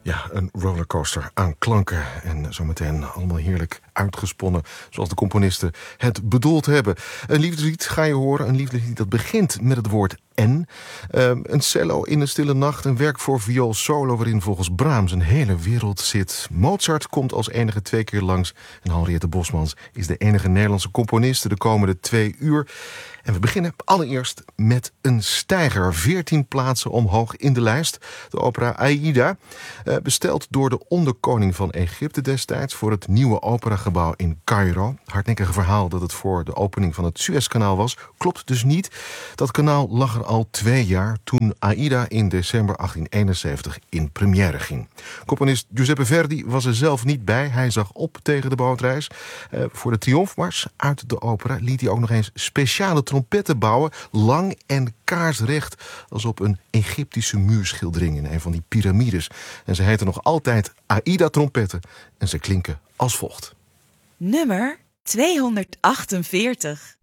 Ja, een rollercoaster aan klanken en zometeen allemaal heerlijk uitgesponnen zoals de componisten het bedoeld hebben. Een liefdeslied ga je horen, een liefdeslied dat begint met het woord en. Een cello in een stille nacht, een werk voor viool solo waarin volgens Brahms een hele wereld zit. Mozart komt als enige 2 keer langs en Henriette Bosmans is de enige Nederlandse componiste de komende 2 uur. En we beginnen allereerst met een steiger. 14 plaatsen omhoog in de lijst. De opera Aïda, besteld door de onderkoning van Egypte destijds voor het nieuwe operagebouw in Cairo. Hardnekkige verhaal dat het voor de opening van het Suezkanaal was, klopt dus niet. Dat kanaal lag er al 2 jaar toen Aïda in december 1871 in première ging. Componist Giuseppe Verdi was er zelf niet bij. Hij zag op tegen de bootreis. Voor de triomfmars uit de opera liet hij ook nog eens speciale trompetten bouwen, lang en kaarsrecht, als op een Egyptische muurschildering in een van die piramides. En ze heten nog altijd Aïda-trompetten en ze klinken als volgt. Nummer 248.